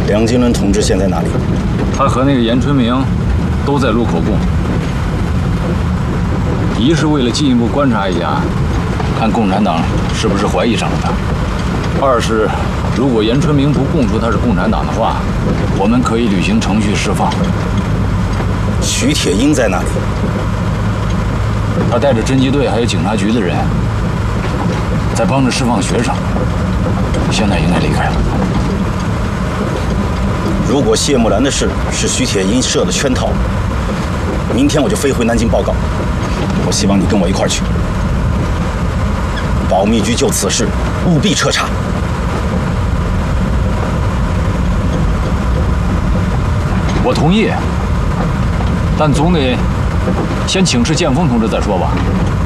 梁金伦同志现在哪里？ 他和那个严春明都在录口供。一是为了进一步观察一下，看共产党是不是怀疑上了他；二是如果严春明不供出他是共产党的话，我们可以履行程序释放。 徐铁英在哪里？ 他带着侦缉队还有警察局的人，在帮着释放学生，现在应该离开了。 如果谢木兰的事是徐铁英设的圈套，明天我就飞回南京报告。我希望你跟我一块儿去。保密局就此事务必彻查。 我同意，但总得先请示建峰同志再说吧。